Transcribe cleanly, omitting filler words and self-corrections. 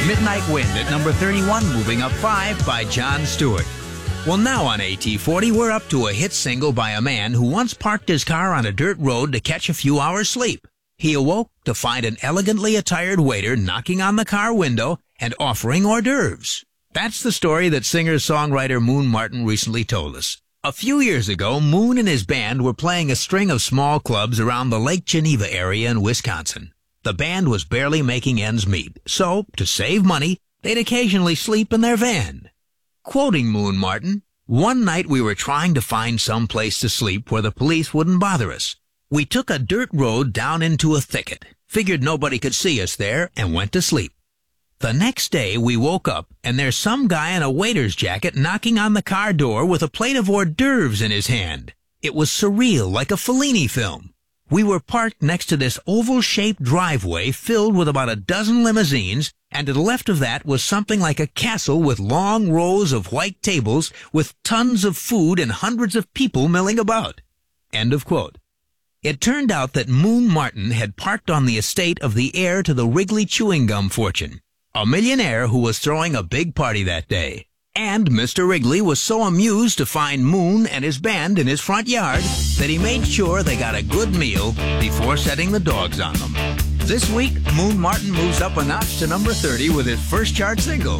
Midnight Wind at number 31, moving up 5 by Jon Stewart. Well, now on AT40, we're up to a hit single by a man who once parked his car on a dirt road to catch a few hours sleep. He awoke to find an elegantly attired waiter knocking on the car window and offering hors d'oeuvres. That's the story that singer-songwriter Moon Martin recently told us. A few years ago, Moon and his band were playing a string of small clubs around the Lake Geneva area in Wisconsin. The band was barely making ends meet, so, to save money, they'd occasionally sleep in their van. Quoting Moon Martin, "One night we were trying to find some place to sleep where the police wouldn't bother us. We took a dirt road down into a thicket, figured nobody could see us there, and went to sleep. The next day we woke up, and there's some guy in a waiter's jacket knocking on the car door with a plate of hors d'oeuvres in his hand. It was surreal, like a Fellini film. We were parked next to this oval-shaped driveway filled with about a dozen limousines, and to the left of that was something like a castle with long rows of white tables with tons of food and hundreds of people milling about." End of quote. It turned out that Moon Martin had parked on the estate of the heir to the Wrigley chewing gum fortune, a millionaire who was throwing a big party that day. And Mr. Wrigley was so amused to find Moon and his band in his front yard that he made sure they got a good meal before setting the dogs on them. This week, Moon Martin moves up a notch to number 30 with his first chart single.